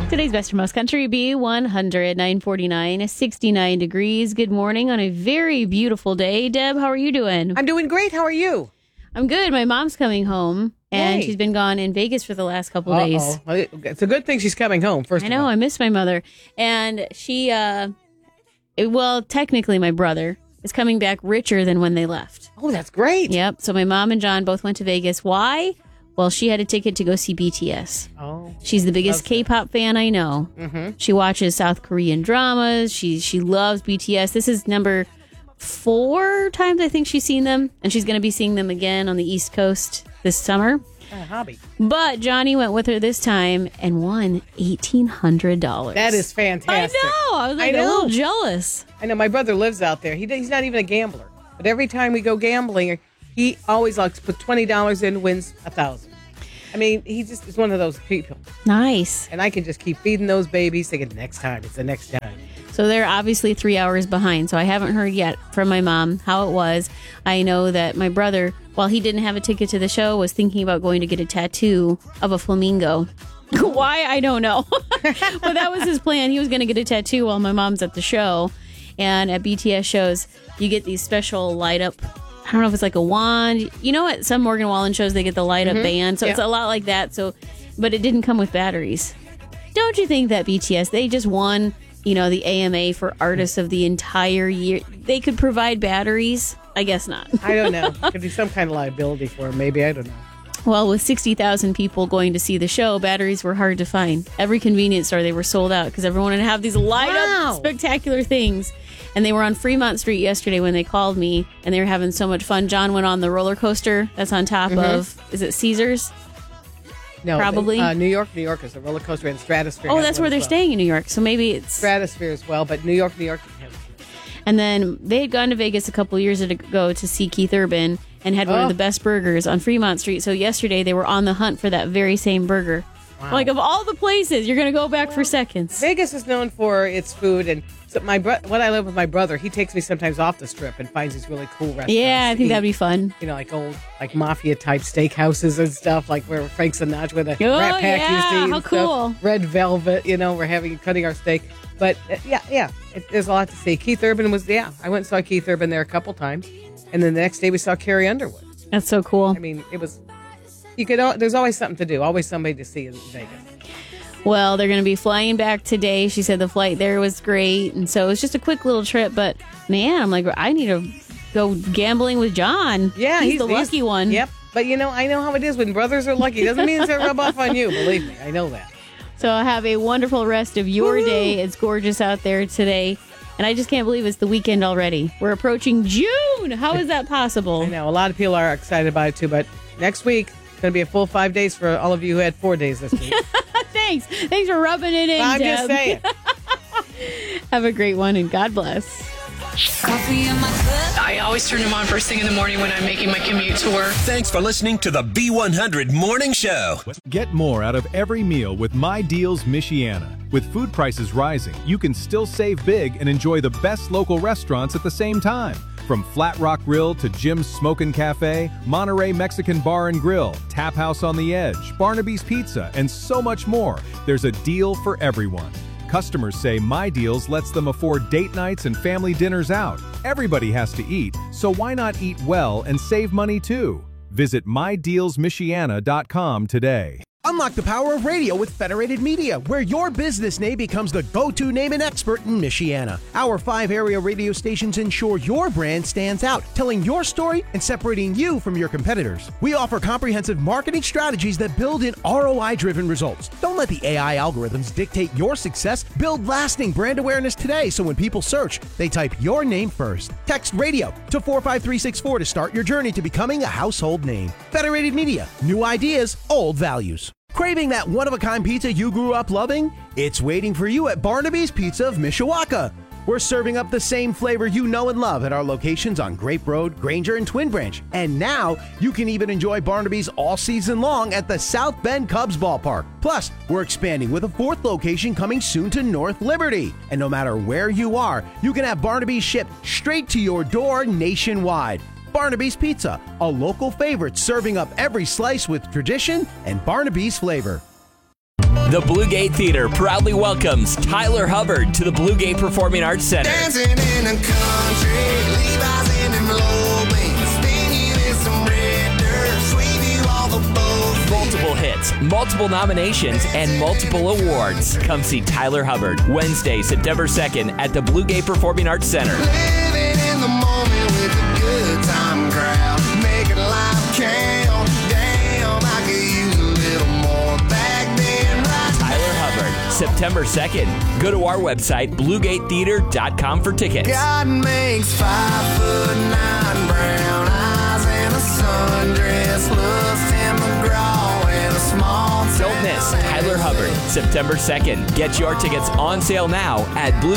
Today's Best from Most Country, B100, 949, 69 degrees. Good morning on a very beautiful day. Deb, how are you doing? I'm doing great. How are you? I'm good. My mom's coming home, and she's been gone in Vegas for the last couple of days. Well, it's a good thing she's coming home, first of all. I know. I miss my mother. And she, technically my brother is coming back richer than when they left. Oh, that's great. Yep. So my mom and John both went to Vegas. Why? Well, she had a ticket to go see BTS. Oh. She's the biggest K-pop fan I know. Mm-hmm. She watches South Korean dramas. She loves BTS. This is number 4 times I think she's seen them, and she's going to be seeing them again on the East Coast this summer. A hobby. But Johnny went with her this time and won $1,800. That is fantastic. I know. I was like a little jealous. I know. My brother lives out there. He's not even a gambler. But every time we go gambling, he always likes to put $20 in, wins $1,000. I mean, he just is one of those people. Nice. And I can just keep feeding those babies, thinking next time, it's the next time. So they're obviously 3 hours behind. So I haven't heard yet from my mom how it was. I know that my brother, while he didn't have a ticket to the show, was thinking about going to get a tattoo of a flamingo. Why? I don't know. But that was his plan. He was going to get a tattoo while my mom's at the show. And at BTS shows, you get these special light up, I don't know if it's like a wand. You know, at some Morgan Wallen shows, they get the light up band. So it's a lot like that. So, but it didn't come with batteries. Don't you think that BTS, they just won, the AMA for Artists of the entire year? They could provide batteries? I guess not. I don't know. Could be some kind of liability for them. Maybe. I don't know. Well, with 60,000 people going to see the show, batteries were hard to find. Every convenience store, they were sold out because everyone would have these light up spectacular things. And they were on Fremont Street yesterday when they called me, and they were having so much fun. John went on the roller coaster that's on top of, is it Caesars? No, probably. New York is a roller coaster, and Stratosphere. Oh, that's where they're staying in New York. So maybe it's Stratosphere as well, but New York. And then they had gone to Vegas a couple years ago to see Keith Urban and had one of the best burgers on Fremont Street. So yesterday they were on the hunt for that very same burger. Wow. Like, of all the places, you're going to go back for seconds. Vegas is known for its food, and so when I live with my brother, he takes me sometimes off the strip and finds these really cool restaurants. Yeah, I think that'd be fun. Like old, mafia-type steakhouses and stuff, like where Frank Sinatra with a Rat Pack used to eat. How cool. Stuff. Red Velvet, we're cutting our steak. But, there's a lot to see. Keith Urban I went and saw Keith Urban there a couple times, and then the next day we saw Carrie Underwood. That's so cool. I mean, it was... there's always something to do, always somebody to see in Vegas. Well, they're going to be flying back today. She said the flight there was great, and so it was just a quick little trip. But man, I'm like, I need to go gambling with John. Yeah, he's the lucky one. Yep. But I know how it is when brothers are lucky. Doesn't mean it's going to rub off on you. Believe me, I know that. So have a wonderful rest of your day. It's gorgeous out there today. And I just can't believe it's the weekend already. We're approaching June. How is that possible? I know. A lot of people are excited about it, too. But next week, it's going to be a full 5 days for all of you who had 4 days this week. Thanks for rubbing it in, I'm Deb. just saying. Have a great one, and God bless. I always turn them on first thing in the morning when I'm making my commute to work. Thanks for listening to the B100 Morning Show. Get more out of every meal with My Deals Michiana. With food prices rising, you can still save big and enjoy the best local restaurants at the same time. From Flat Rock Grill to Jim's Smokin' Cafe, Monterey Mexican Bar and Grill, Tap House on the Edge, Barnaby's Pizza, and so much more, there's a deal for everyone. Customers say My Deals lets them afford date nights and family dinners out. Everybody has to eat, so why not eat well and save money too? Visit MyDealsMichiana.com today. Unlock the power of radio with Federated Media, where your business name becomes the go-to name and expert in Michiana. Our 5 area radio stations ensure your brand stands out, telling your story and separating you from your competitors. We offer comprehensive marketing strategies that build in ROI-driven results. Don't let the AI algorithms dictate your success. Build lasting brand awareness today, so when people search, they type your name first. Text radio to 45364 to start your journey to becoming a household name. Federated Media, new ideas, old values. Craving that one-of-a-kind pizza you grew up loving? It's waiting for you at Barnaby's Pizza of Mishawaka. We're serving up the same flavor you know and love at our locations on Grape Road, Granger, and Twin Branch. And now, you can even enjoy Barnaby's all season long at the South Bend Cubs Ballpark. Plus, we're expanding with a 4th location coming soon to North Liberty. And no matter where you are, you can have Barnaby's shipped straight to your door nationwide. Barnaby's Pizza, a local favorite serving up every slice with tradition and Barnaby's flavor. The Bluegate Theater proudly welcomes Tyler Hubbard to the Bluegate Performing Arts Center. Dancing in the country, Levi's in them low beans, sting you in some red dirt, sweep you all the both. Multiple hits, multiple nominations, and multiple awards. Come see Tyler Hubbard Wednesday, September 2nd at the Bluegate Performing Arts Center. Living in the moment with a good time crowd, making life count. Damn, I could use a little more back then. Right Tyler Hubbard, September 2nd. Go to our website, BluegateTheater.com for tickets. God makes 5'9" brown eyes and a sundress, looks Tim McGraw and a small. Don't miss Tyler Hubbard, September 2nd. Get your tickets on sale now at Bluegate.